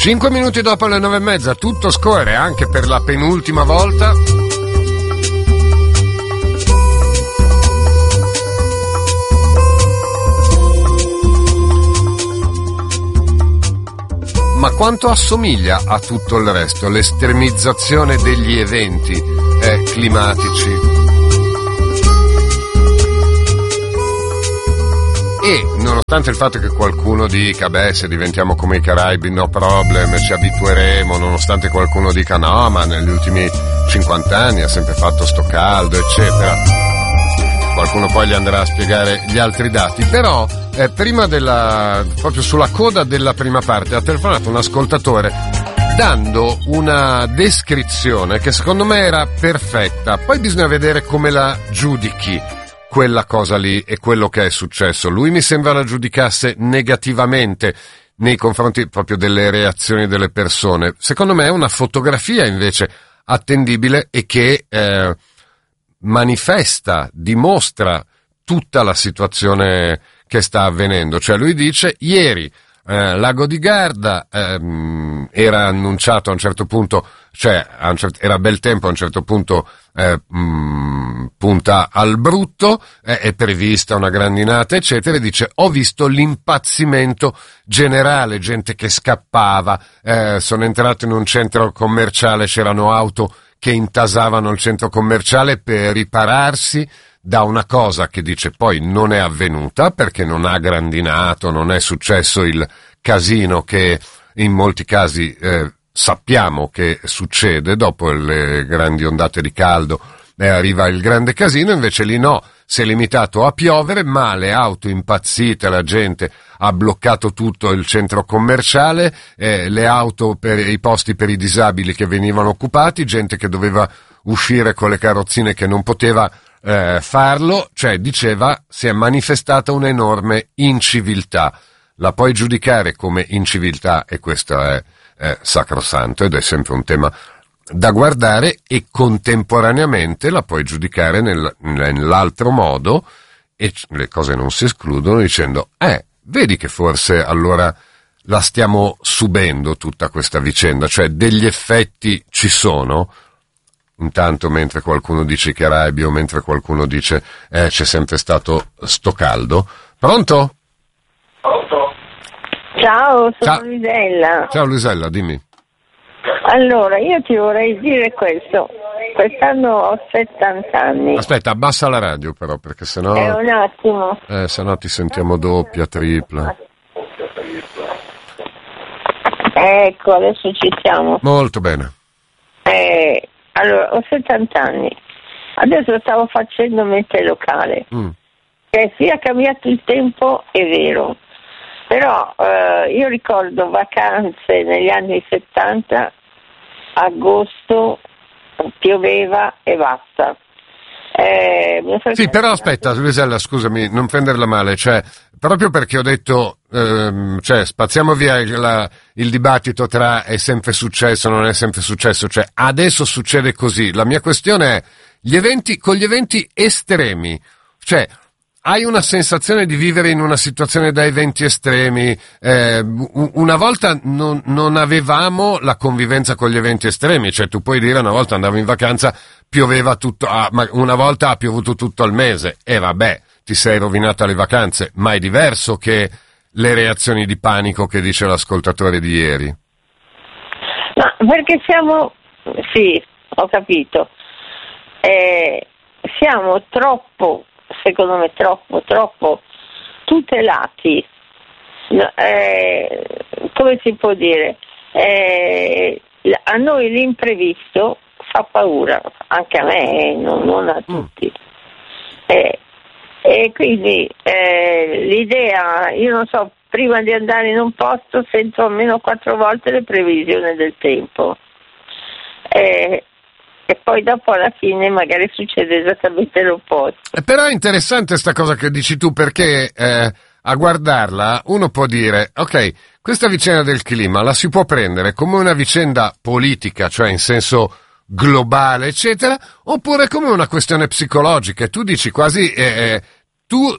5 minuti dopo le 9:30, tutto scorre anche per la penultima volta. Ma quanto assomiglia a tutto il resto l'estremizzazione degli eventi climatici? E nonostante il fatto che qualcuno dica, se diventiamo come i Caraibi, no problem, ci abitueremo, nonostante qualcuno dica, no, ma negli ultimi 50 anni ha sempre fatto sto caldo, eccetera. Qualcuno poi gli andrà a spiegare gli altri dati, però prima proprio sulla coda della prima parte ha telefonato un ascoltatore dando una descrizione che secondo me era perfetta, poi bisogna vedere come la giudichi quella cosa lì e quello che è successo. Lui mi sembra la giudicasse negativamente nei confronti proprio delle reazioni delle persone. Secondo me è una fotografia invece attendibile e che manifesta, dimostra tutta la situazione che sta avvenendo. Cioè lui dice, ieri Lago di Garda era annunciato a un certo punto, era bel tempo, a un certo punto punta al brutto, è prevista una grandinata, eccetera, e dice, ho visto l'impazzimento generale, gente che scappava, sono entrato in un centro commerciale, c'erano auto che intasavano il centro commerciale per ripararsi da una cosa che dice poi non è avvenuta perché non ha grandinato, non è successo il casino che in molti casi sappiamo che succede dopo le grandi ondate di caldo, arriva il grande casino, invece lì no, si è limitato a piovere, ma le auto impazzite, la gente ha bloccato tutto il centro commerciale, le auto per i posti per i disabili che venivano occupati, gente che doveva uscire con le carrozzine che non poteva farlo, cioè diceva si è manifestata un'enorme inciviltà. La puoi giudicare come inciviltà e questo è sacrosanto ed è sempre un tema da guardare, e contemporaneamente la puoi giudicare nell'altro modo, e le cose non si escludono, dicendo vedi che forse allora la stiamo subendo tutta questa vicenda, cioè degli effetti ci sono. Intanto mentre qualcuno dice i Caraibi o mentre qualcuno dice c'è sempre stato sto caldo. Pronto? Ciao, sono Luisella. Ciao Luisella, dimmi. Allora, io ti vorrei dire questo. Quest'anno ho 70 anni. Aspetta, abbassa la radio però, perché sennò... Un attimo. Sennò ti sentiamo doppia, tripla. Ecco, adesso ci siamo. Molto bene. Allora, ho 70 anni. Adesso stavo facendo mente locale. Sia cambiato il tempo, è vero. Però io ricordo vacanze negli anni 70, agosto, pioveva e basta. Sì, però aspetta, Luisella, scusami, non prenderla male, cioè, proprio perché ho detto, spaziamo via il dibattito tra è sempre successo, non è sempre successo, cioè, adesso succede così. La mia questione è, con gli eventi estremi, cioè, hai una sensazione di vivere in una situazione da eventi estremi? Una volta non avevamo la convivenza con gli eventi estremi, cioè tu puoi dire una volta andavo in vacanza, pioveva tutto, ma una volta ha piovuto tutto il mese, e vabbè, ti sei rovinata le vacanze, ma è diverso che le reazioni di panico che dice l'ascoltatore di ieri. No, perché sì, ho capito, siamo troppo, secondo me troppo tutelati, come si può dire, a noi l'imprevisto fa paura, anche a me, non a tutti, e quindi l'idea, io non so, prima di andare in un posto sento almeno 4 volte le previsioni del tempo, e poi dopo alla fine magari succede esattamente l'opposto. Però è interessante sta cosa che dici tu, perché a guardarla uno può dire, ok, questa vicenda del clima la si può prendere come una vicenda politica, cioè in senso globale, eccetera, oppure come una questione psicologica. Tu dici quasi, tu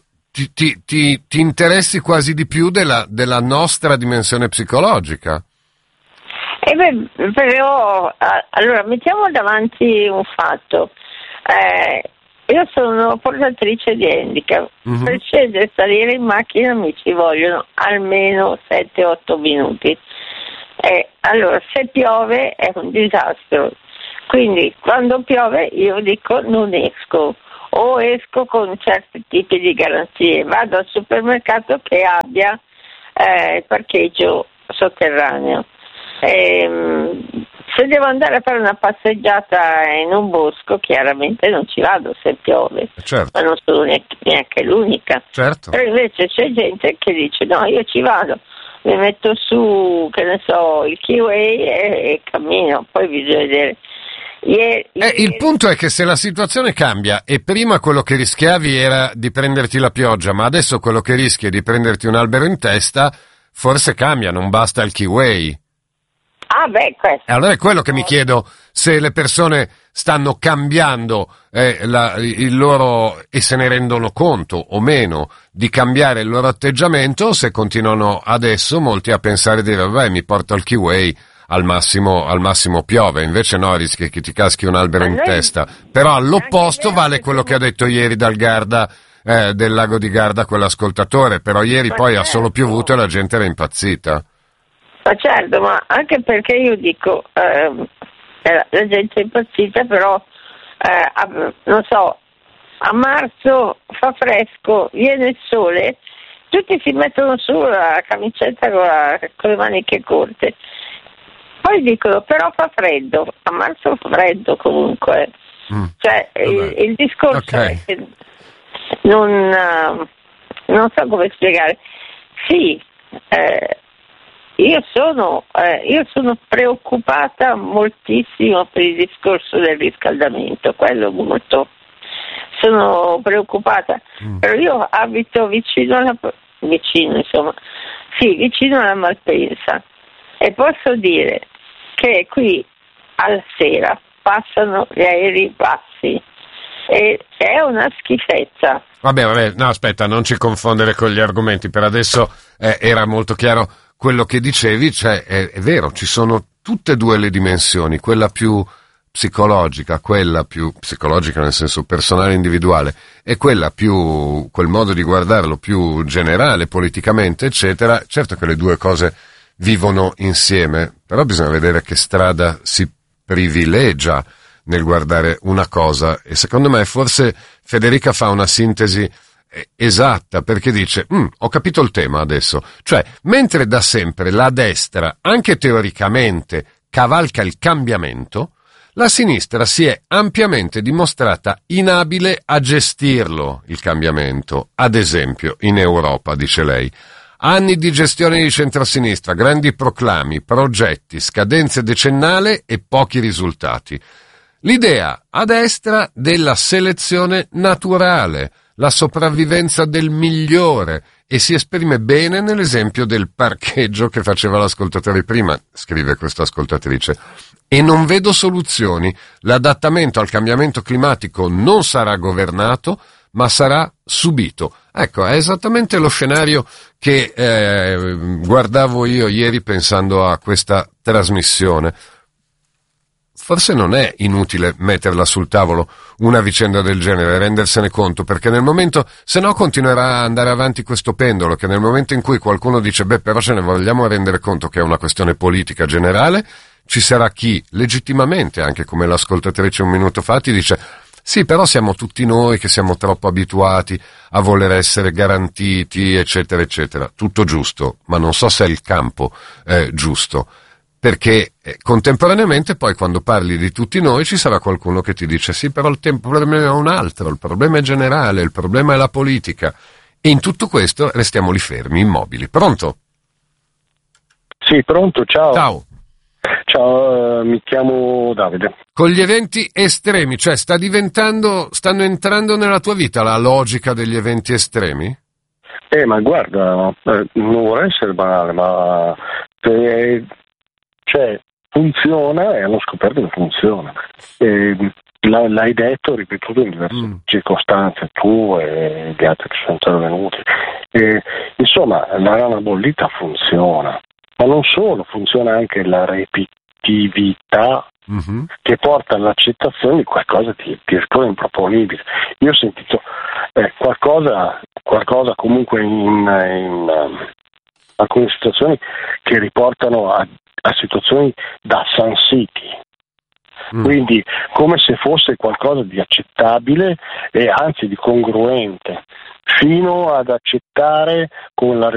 ti interessi quasi di più della nostra dimensione psicologica. Però, allora, mettiamo davanti un fatto. Io sono portatrice di handicap. Per scendere e salire in macchina mi ci vogliono almeno 7-8 minuti. Allora, se piove è un disastro. Quindi, quando piove, io dico non esco. O esco con certi tipi di garanzie. Vado al supermercato che abbia parcheggio sotterraneo. Se devo andare a fare una passeggiata in un bosco, chiaramente non ci vado se piove, certo. Ma non sono neanche l'unica. Certo. Però invece c'è gente che dice no, io ci vado, mi metto su, che ne so, il Keyway e cammino, poi bisogna vedere. Il punto è che se la situazione cambia e prima quello che rischiavi era di prenderti la pioggia, ma adesso quello che rischi è di prenderti un albero in testa, forse cambia, non basta il Keyway. Questo. Allora è quello che mi chiedo, se le persone stanno cambiando il loro, e se ne rendono conto o meno di cambiare il loro atteggiamento, se continuano adesso molti a pensare di dire vabbè, mi porto il Keyway, al massimo piove, invece no, rischi che ti caschi un albero in testa. Però all'opposto vale quello che ha detto ieri dal Garda, del lago di Garda, quell'ascoltatore, però ieri poi ha solo piovuto e la gente era impazzita. Ma certo, ma anche perché io dico, la gente è impazzita, però, non so, a marzo fa fresco, viene il sole, tutti si mettono su la camicetta con le maniche corte. Poi dicono, però fa freddo, a marzo fa freddo comunque. Cioè, il discorso è che non so come spiegare. Sì, io sono preoccupata moltissimo per il discorso del riscaldamento, quello molto, sono preoccupata, però io abito vicino alla Malpensa e posso dire che qui alla sera passano gli aerei bassi e è una schifezza. Vabbè, no, aspetta, non ci confondere con gli argomenti, per adesso era molto chiaro quello che dicevi, cioè è vero, ci sono tutte e due le dimensioni, quella più psicologica nel senso personale individuale, e quella più, quel modo di guardarlo più generale, politicamente, eccetera. Certo che le due cose vivono insieme, però bisogna vedere che strada si privilegia nel guardare una cosa, e secondo me forse Federica fa una sintesi esatta, perché dice ho capito il tema adesso, cioè mentre da sempre la destra anche teoricamente cavalca il cambiamento, la sinistra si è ampiamente dimostrata inabile a gestirlo il cambiamento. Ad esempio in Europa, dice lei, anni di gestione di centrosinistra, grandi proclami, progetti, scadenze decennali e pochi risultati. L'idea a destra della selezione naturale, la sopravvivenza del migliore, e si esprime bene nell'esempio del parcheggio che faceva l'ascoltatore prima, scrive questa ascoltatrice. E non vedo soluzioni. L'adattamento al cambiamento climatico non sarà governato, ma sarà subito. Ecco, è esattamente lo scenario che guardavo io ieri pensando a questa trasmissione. Forse non è inutile metterla sul tavolo una vicenda del genere, rendersene conto, perché nel momento, se no continuerà a andare avanti questo pendolo, che nel momento in cui qualcuno dice però ce ne vogliamo rendere conto che è una questione politica generale, ci sarà chi legittimamente, anche come l'ascoltatrice un minuto fa, ti dice sì, però siamo tutti noi che siamo troppo abituati a voler essere garantiti, eccetera, eccetera. Tutto giusto, ma non so se è il campo giusto. Perché contemporaneamente poi quando parli di tutti noi ci sarà qualcuno che ti dice sì, però il problema è un altro, il problema è generale, il problema è la politica, e in tutto questo restiamo lì fermi, immobili. Pronto? Sì, pronto, ciao. Ciao. Ciao, mi chiamo Davide. Con gli eventi estremi, cioè stanno entrando nella tua vita la logica degli eventi estremi? Ma guarda, non vorrei essere banale, ma cioè funziona, e hanno scoperto che funziona. L'hai detto, ripetuto in diverse circostanze, tu e gli altri che sono intervenuti. Insomma, la rana bollita funziona, ma non solo, funziona anche la ripetitività che porta all'accettazione di qualcosa di addirittura improponibile. Io ho sentito qualcosa comunque in alcune situazioni che riportano a situazioni da Sun City. Quindi come se fosse qualcosa di accettabile e anzi di congruente, fino ad accettare con la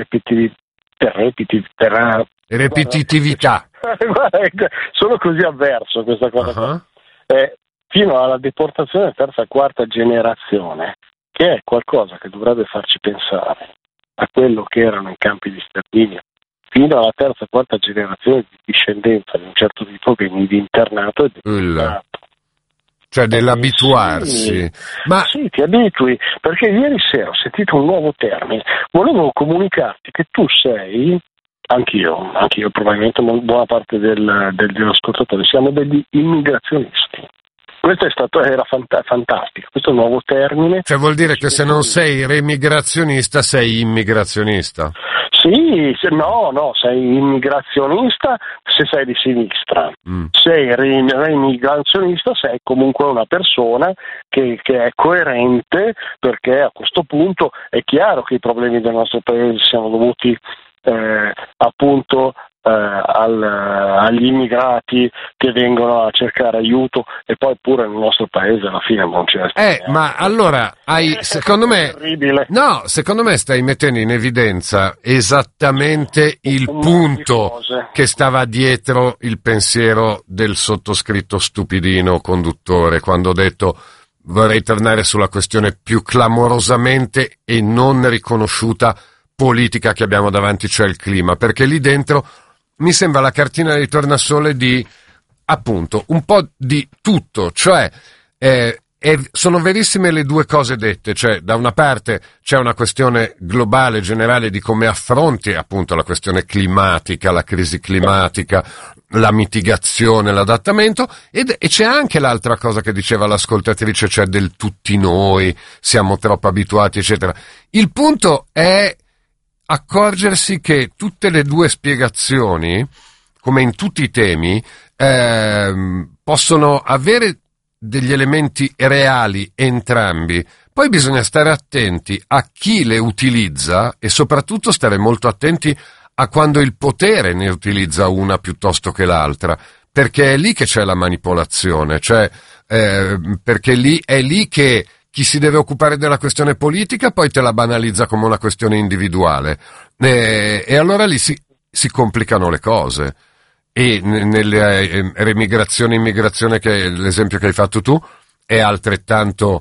ripetitività. Sono così avverso a questa cosa, fino alla deportazione della terza e quarta generazione, che è qualcosa che dovrebbe farci pensare a quello che erano i campi di sterminio. Fino alla terza e quarta generazione di discendenza di un certo tipo venivi internato e deportato. Cioè dell'abituarsi. Sì, ti abitui, perché ieri sera ho sentito un nuovo termine. Volevo comunicarti che tu sei, anch'io probabilmente buona parte degli ascoltatori, siamo degli immigrazionisti. Questo era fantastico, questo è un nuovo termine. Cioè vuol dire che se non sei remigrazionista sei immigrazionista? Sì, no, sei immigrazionista se sei di sinistra, sei remigrazionista, sei comunque una persona che è coerente, perché a questo punto è chiaro che i problemi del nostro paese siano dovuti appunto agli immigrati che vengono a cercare aiuto, e poi pure nel nostro paese alla fine non ce ne sta. Ma allora secondo me stai mettendo in evidenza esattamente il punto che stava dietro il pensiero del sottoscritto stupidino conduttore, quando ho detto vorrei tornare sulla questione più clamorosamente e non riconosciuta politica che abbiamo davanti, cioè il clima, perché lì dentro mi sembra la cartina di tornasole di, appunto, un po' di tutto, cioè sono verissime le due cose dette, cioè da una parte c'è una questione globale, generale di come affronti appunto la questione climatica, la crisi climatica, la mitigazione, l'adattamento, e c'è anche l'altra cosa che diceva l'ascoltatrice, cioè del tutti noi, siamo troppo abituati, eccetera. Il punto è accorgersi che tutte le due spiegazioni, come in tutti i temi, possono avere degli elementi reali entrambi. Poi bisogna stare attenti a chi le utilizza e soprattutto stare molto attenti a quando il potere ne utilizza una piuttosto che l'altra, perché è lì che c'è la manipolazione, cioè perché è lì che chi si deve occupare della questione politica poi te la banalizza come una questione individuale, e allora lì si complicano le cose. E nelle remigrazione e immigrazione, che è l'esempio che hai fatto tu, è altrettanto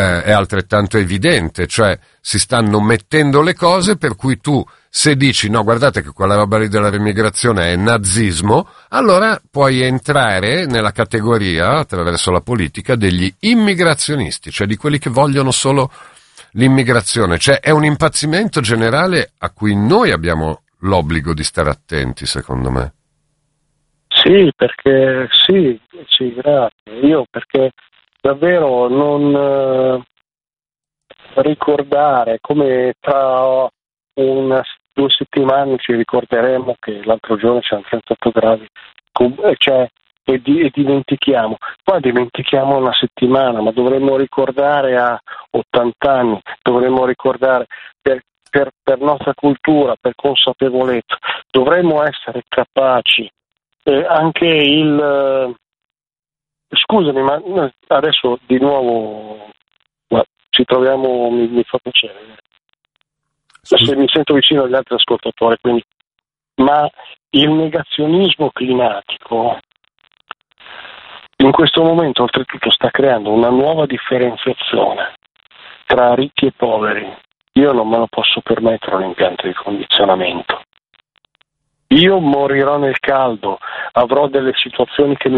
evidente, cioè si stanno mettendo le cose per cui tu, se dici no, guardate che quella roba lì della remigrazione è nazismo, allora puoi entrare nella categoria, attraverso la politica, degli immigrazionisti, cioè di quelli che vogliono solo l'immigrazione. Cioè è un impazzimento generale a cui noi abbiamo l'obbligo di stare attenti, secondo me. Sì, perché sì, grazie. Io perché davvero non ricordare, come tra 2 settimane ci ricorderemo che l'altro giorno c'erano 38 gradi, e dimentichiamo. Poi dimentichiamo una settimana, ma dovremmo ricordare a 80 anni, dovremmo ricordare per nostra cultura, per consapevolezza, dovremmo essere capaci. Anche scusami, ma adesso di nuovo ci troviamo, mi fa piacere. Adesso mi sento vicino agli altri ascoltatori, quindi, ma il negazionismo climatico in questo momento oltretutto sta creando una nuova differenziazione tra ricchi e poveri. Io non me lo posso permettere un impianto di condizionamento. Io morirò nel caldo, avrò delle situazioni che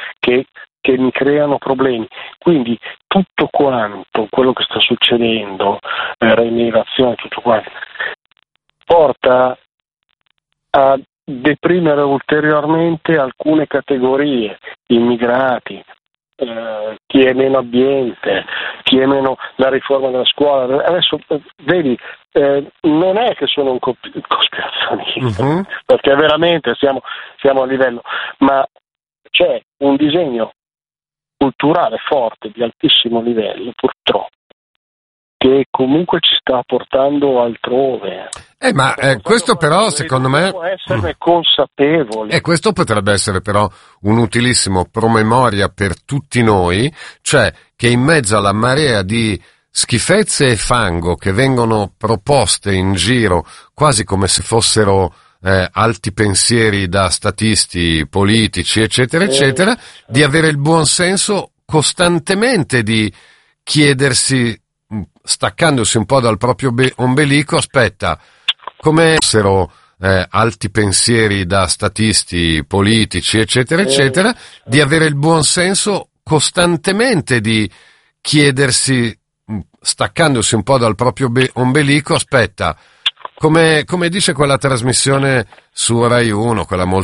mi creano problemi. Quindi tutto quanto, quello che sta succedendo, reimmigrazione, tutto quanto, porta a deprimere ulteriormente alcune categorie, immigrati, chi è meno ambiente, chi è meno la riforma della scuola. Adesso vedi, non è che sono un cospirazionista, perché veramente siamo a livello, ma c'è un disegno culturale forte di altissimo livello, purtroppo, che comunque ci sta portando altrove. Questo però secondo me dobbiamo esserne consapevoli. Questo potrebbe essere però un utilissimo promemoria per tutti noi, cioè che in mezzo alla marea di schifezze e fango che vengono proposte in giro quasi come se fossero alti pensieri da statisti politici eccetera eccetera, di avere il buon senso costantemente di chiedersi, staccandosi un po' dal proprio ombelico, aspetta, come fossero alti pensieri da statisti politici eccetera eccetera, di avere il buon senso costantemente di chiedersi, staccandosi un po' dal proprio ombelico, aspetta, come dice quella trasmissione su Rai 1, quella molto